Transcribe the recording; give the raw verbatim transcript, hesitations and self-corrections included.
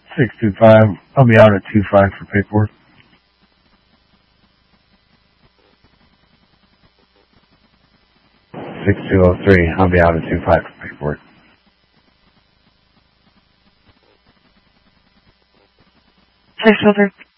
six two five. I'll be out at two five for paperwork. six two oh three. I'll be out at two five for paperwork. six oh three.